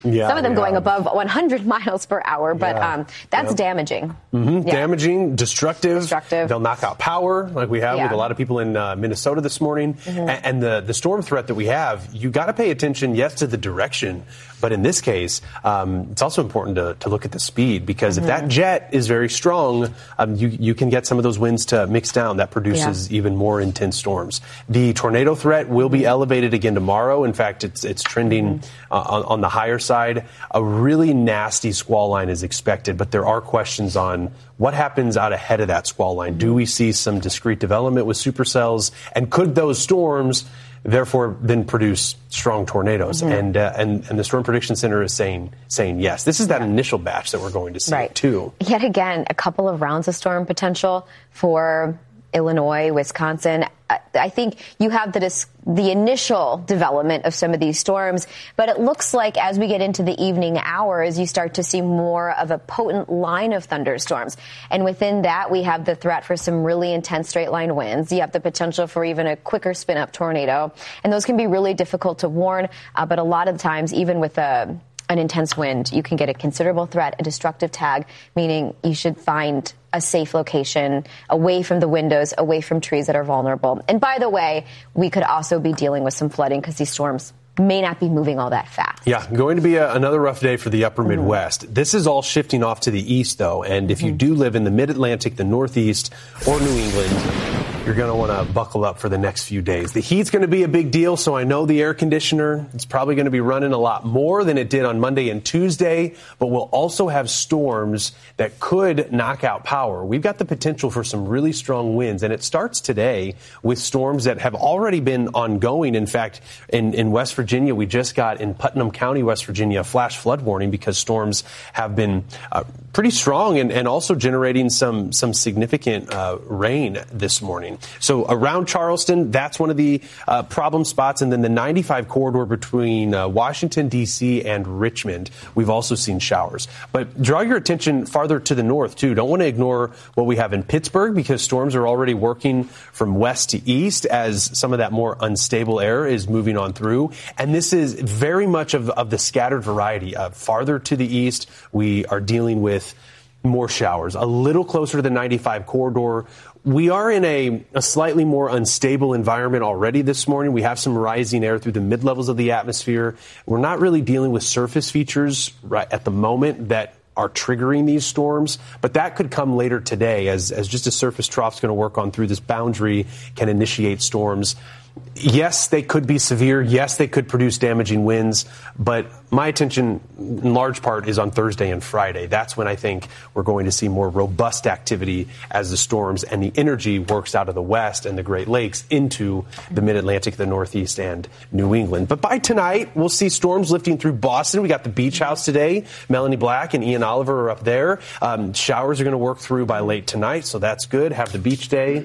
Some of them going above 100 miles per hour, but that's damaging. Damaging, destructive. They'll knock out power like we have with a lot of people in Minnesota this morning. And the storm threat that we have, you got to pay attention, yes, to the direction. But in this case, it's also important to look at the speed, because if that jet is very strong, you can get some of those winds to mix down. That produces even more intense storms. The tornado threat will be elevated again tomorrow. In fact, it's trending on the higher side. A really nasty squall line is expected, but there are questions on what happens out ahead of that squall line. Do we see some discrete development with supercells? And could those storms therefore then produce strong tornadoes? And the Storm Prediction Center is saying yes. This is that initial batch that we're going to see too. Yet again, a couple of rounds of storm potential for Illinois, Wisconsin. I think you have the initial development of some of these storms, but it looks like as we get into the evening hours, you start to see more of a potent line of thunderstorms. And within that, we have the threat for some really intense straight line winds. You have the potential for even a quicker spin up tornado. And those can be really difficult to warn. But a lot of the times, even with an intense wind, you can get a considerable threat, a destructive tag, meaning you should find a safe location away from the windows, away from trees that are vulnerable. And by the way, we could also be dealing with some flooding because these storms may not be moving all that fast. Yeah, going to be another rough day for the upper Midwest. This is all shifting off to the east, though. And if you do live in the mid-Atlantic, the Northeast, or New England, you're going to want to buckle up for the next few days. The heat's going to be a big deal, so I know the air conditioner is probably going to be running a lot more than it did on Monday and Tuesday, but we'll also have storms that could knock out power. We've got the potential for some really strong winds, and it starts today with storms that have already been ongoing. In fact, in West Virginia, we just got in Putnam County, West Virginia, a flash flood warning because storms have been pretty strong and also generating some significant rain this morning. So around Charleston, that's one of the problem spots. And then the 95 corridor between Washington, D.C. and Richmond, we've also seen showers. But draw your attention farther to the north, too. Don't want to ignore what we have in Pittsburgh, because storms are already working from west to east as some of that more unstable air is moving on through. And this is very much of the scattered variety. Farther to the east, we are dealing with more showers. A little closer to the 95 corridor, we are in a slightly more unstable environment already this morning. We have some rising air through the mid-levels of the atmosphere. We're not really dealing with surface features right at the moment that are triggering these storms, but that could come later today as just a surface trough is going to work on through this boundary, can initiate storms. Yes, they could be severe. Yes, they could produce damaging winds. But my attention, in large part, is on Thursday and Friday. That's when I think we're going to see more robust activity as the storms and the energy works out of the west and the Great Lakes into the mid-Atlantic, the Northeast, and New England. But by tonight, we'll see storms lifting through Boston. We got the Beach House today. Melanie Black and Ian Oliver are up there. Showers are going to work through by late tonight, so that's good. Have the beach day.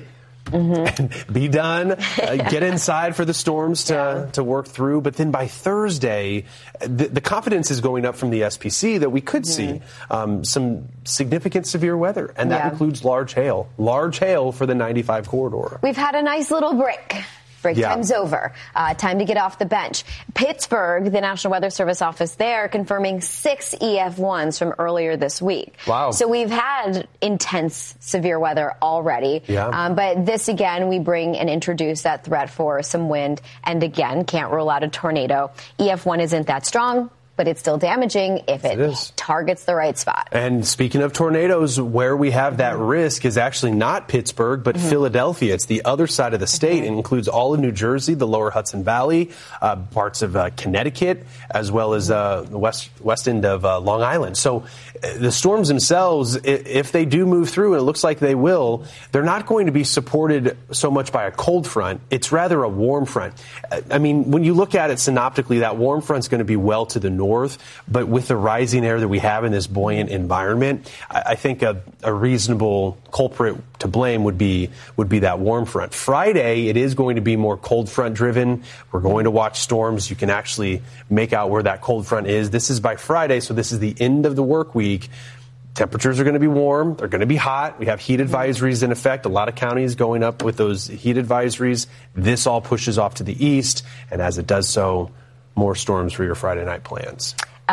And be done. Get inside for the storms to work through. But then by Thursday, the confidence is going up from the SPC that we could see some significant severe weather. And that includes large hail. Large hail for the 95 corridor. We've had a nice little break. Break time's over. Time to get off the bench. Pittsburgh, the National Weather Service office there, confirming 6 EF1s from earlier this week. Wow. So we've had intense severe weather already. But this, again, we bring and introduce that threat for some wind. And again, can't rule out a tornado. EF1 isn't that strong, but it's still damaging if it targets the right spot. And speaking of tornadoes, where we have that risk is actually not Pittsburgh, but Philadelphia. It's the other side of the state. It includes all of New Jersey, the lower Hudson Valley, parts of Connecticut, as well as the west end of Long Island. So the storms themselves, if they do move through, and it looks like they will, they're not going to be supported so much by a cold front. It's rather a warm front. I mean, when you look at it synoptically, that warm front's going to be well to the north. But with the rising air that we have in this buoyant environment, I think a reasonable culprit to blame would be that warm front. Friday, it is going to be more cold front driven. We're going to watch storms. You can actually make out where that cold front is. This is by Friday, so this is the end of the work week. Temperatures are going to be warm. They're going to be hot. We have heat advisories in effect. A lot of counties going up with those heat advisories. This all pushes off to the east, and as it does so, more storms for your Friday night plans.